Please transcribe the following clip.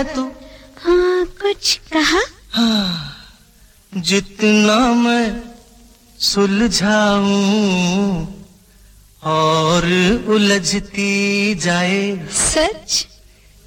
तू? हाँ, कुछ कहा? हाँ, जितना मैं सुलझाऊं और उलझती जाए। सच?